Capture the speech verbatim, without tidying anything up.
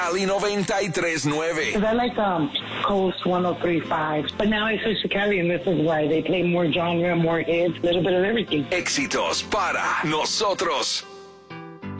Ali noventa y tres nueve. Because I like um, Coast one oh three point five. But now I switched to Cali, and this is why they play more genre, more hits, a little bit of everything. Éxitos para nosotros.